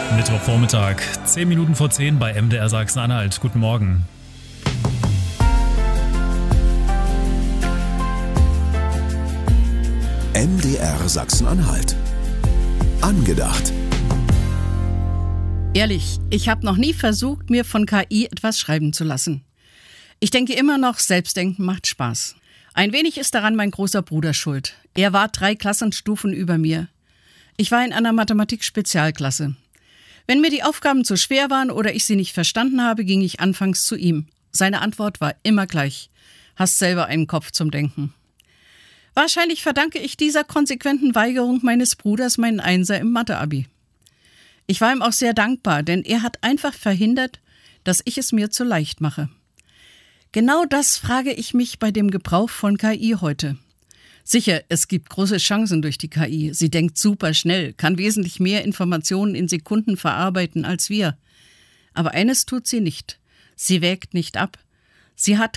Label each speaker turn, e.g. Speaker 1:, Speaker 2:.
Speaker 1: Mittwochvormittag, 10 Minuten vor 10 bei MDR Sachsen-Anhalt. Guten Morgen.
Speaker 2: MDR Sachsen-Anhalt. Angedacht.
Speaker 3: Ehrlich, ich habe noch nie versucht, mir von KI etwas schreiben zu lassen. Ich denke immer noch, Selbstdenken macht Spaß. Ein wenig ist daran mein großer Bruder schuld. Er war 3 Klassenstufen über mir. Ich war in einer Mathematik-Spezialklasse. Wenn mir die Aufgaben zu schwer waren oder ich sie nicht verstanden habe, ging ich anfangs zu ihm. Seine Antwort war immer gleich: Hast selber einen Kopf zum Denken. Wahrscheinlich verdanke ich dieser konsequenten Weigerung meines Bruders meinen Einser im Mathe-Abi. Ich war ihm auch sehr dankbar, denn er hat einfach verhindert, dass ich es mir zu leicht mache. Genau das frage ich mich bei dem Gebrauch von KI heute. Sicher, es gibt große Chancen durch die KI. Sie denkt super schnell, kann wesentlich mehr Informationen in Sekunden verarbeiten als wir. Aber eines tut sie nicht. Sie wägt nicht ab. Sie hat